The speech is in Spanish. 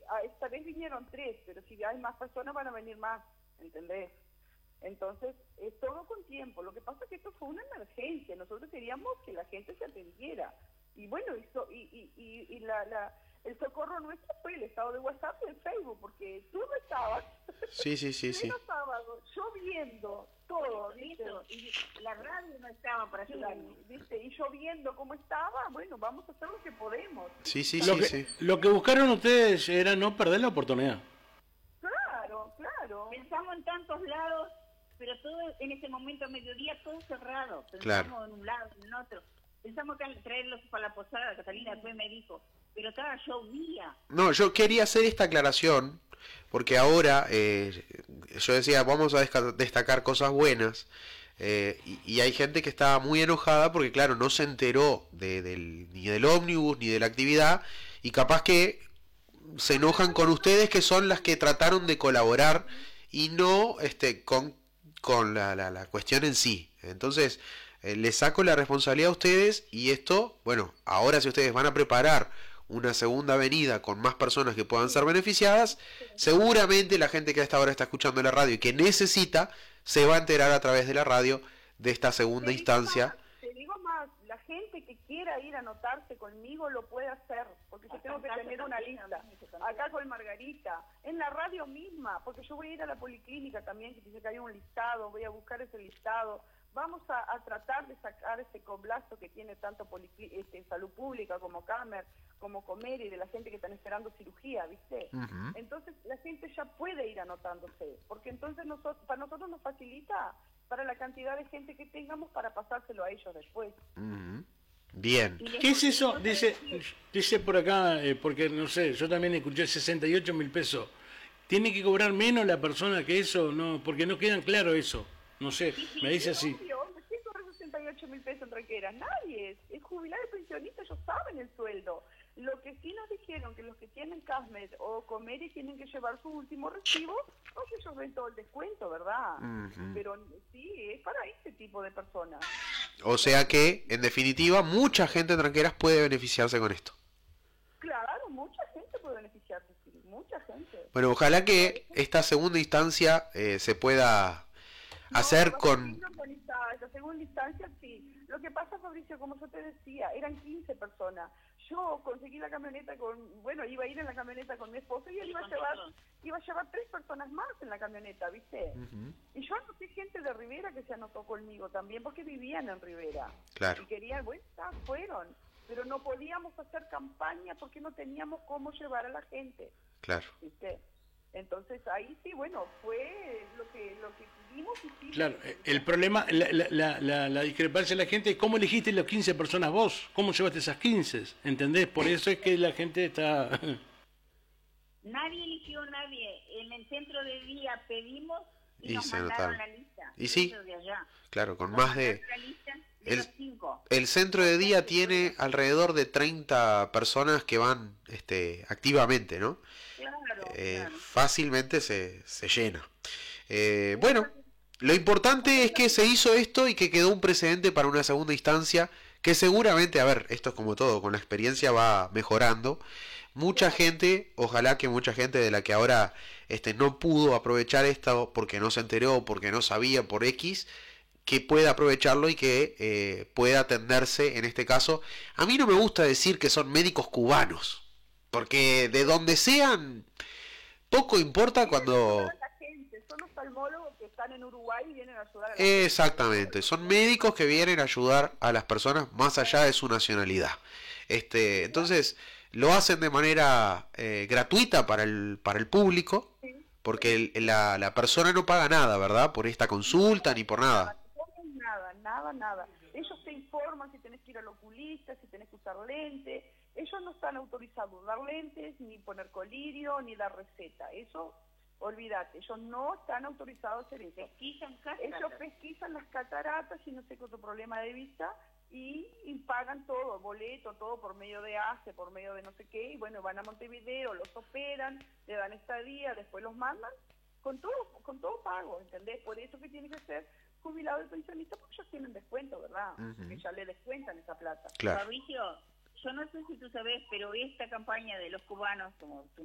esta vez vinieron 3, pero si hay más personas van a venir más, ¿entendés? Entonces, es todo con tiempo. Lo que pasa es que esto fue una emergencia. Nosotros queríamos que la gente se atendiera. Y bueno, el socorro nuestro fue el estado de WhatsApp y el Facebook, porque tú no estabas. Sí, sí, sí, sí. Pleno sábado, lloviendo, todo, ¿viste? Y la radio no estaba para ayudarnos. ¿Viste? Y lloviendo como estaba, bueno, vamos a hacer lo que podemos. Sí, sí, Lo sí, que, sí. lo que buscaron ustedes era no perder la oportunidad. Claro, claro. Pensamos en tantos lados, pero todo en ese momento a mediodía todo cerrado. Pensamos Claro. en un lado, en otro. Pensamos que traerlos para la posada, Catalina después me dijo, pero estaba llovía. No, yo quería hacer esta aclaración, porque ahora yo decía, vamos a destacar cosas buenas, y hay gente que estaba muy enojada porque, claro, no se enteró ni del ómnibus ni de la actividad, y capaz que se enojan con ustedes, que son las que trataron de colaborar y no con la cuestión en sí. Entonces, les saco la responsabilidad a ustedes, y esto, bueno, ahora si ustedes van a preparar una segunda avenida con más personas que puedan ser beneficiadas, seguramente la gente que a esta hora está escuchando la radio y que necesita, se va a enterar a través de la radio de esta segunda instancia. Te digo más, la gente que quiera ir a anotarse conmigo lo puede hacer, porque yo tengo que tener una lista. Acá con Margarita, en la radio misma, porque yo voy a ir a la policlínica también, que dice que hay un listado, voy a buscar ese listado. Vamos a tratar de sacar ese coblazo que tiene tanto salud pública como Camer, como Comer, y de la gente que están esperando cirugía, ¿viste? Uh-huh. Entonces la gente ya puede ir anotándose, porque entonces para nosotros nos facilita para la cantidad de gente que tengamos para pasárselo a ellos después. Uh-huh. Bien. ¿Qué es eso? Dice por acá, porque no sé, yo también escuché 68.000 pesos. ¿Tiene que cobrar menos la persona que eso? No, porque no quedan claro eso. No sé, me dice así. Obvio, ¿quién cobra 68.000 pesos en Tranqueras? Nadie. Es jubilado y pensionista, ellos saben el sueldo. Lo que sí nos dijeron que los que tienen Casmed o Comer y tienen que llevar su último recibo, porque ellos ven todo el descuento, ¿verdad? Uh-huh. Pero sí, es para ese tipo de personas. O sea que, en definitiva, mucha gente en Tranqueras puede beneficiarse con esto. Claro, mucha gente puede beneficiarse, sí, mucha gente. Bueno, ojalá que esta segunda instancia se pueda hacer con... La segunda instancia, sí. Lo que pasa, Fabricio, como yo te decía, eran 15 personas. Yo conseguí la camioneta iba a ir en la camioneta con mi esposo y él iba a llevar 3 personas más en la camioneta, ¿viste? Uh-huh. Y yo anoté gente de Rivera que se anotó conmigo también, porque vivían en Rivera. Claro. Y querían, fueron. Pero no podíamos hacer campaña porque no teníamos cómo llevar a la gente. Claro. ¿Viste? Entonces ahí sí, bueno, fue lo que vimos y sí. Claro, el problema, la discrepancia de la gente es cómo elegiste las 15 personas vos, cómo llevaste esas 15, ¿entendés? Por eso es que la gente está... Nadie eligió nadie. En el centro de día pedimos y nos se mandaron anotaron. la lista. Y sí, De allá. claro, con Nos más de... mandaron la lista de los 5. El centro de día tiene alrededor de 30 personas que van activamente, ¿no? Claro, claro. Fácilmente se llena. Bueno, lo importante es que se hizo esto y que quedó un precedente para una segunda instancia que seguramente, a ver, esto es como todo, con la experiencia va mejorando. Mucha gente, ojalá que mucha gente de la que ahora no pudo aprovechar esto porque no se enteró, porque no sabía, por X, que pueda aprovecharlo y que pueda atenderse en este caso. A mí no me gusta decir que son médicos cubanos, porque de donde sean, poco importa cuando... Son oftalmólogos que están en Uruguay y vienen a ayudar a la gente. Exactamente, son médicos que vienen a ayudar a las personas más allá de su nacionalidad. Entonces, lo hacen de manera gratuita para el público, porque la persona no paga nada, ¿verdad? Por esta consulta ni por nada. Nada. Ellos te informan si tenés que ir al oculista, si tenés que usar lentes. Ellos no están autorizados a dar lentes, ni poner colirio, ni dar receta. Eso, olvídate, ellos no están autorizados a hacer eso. Ellos pesquisan las cataratas y no sé qué otro problema de vista y pagan todo, boleto, todo por medio de ACE, por medio de no sé qué, y bueno, van a Montevideo, los operan, le dan estadía, después los mandan, con todo pago, ¿entendés? Por eso que tiene que ser jubilado y pensionista, porque ellos tienen descuento, ¿verdad? Uh-huh. Que ya le descuentan esa plata. Claro. Fabricio, yo no sé si tú sabes, pero esta campaña de los cubanos, como tú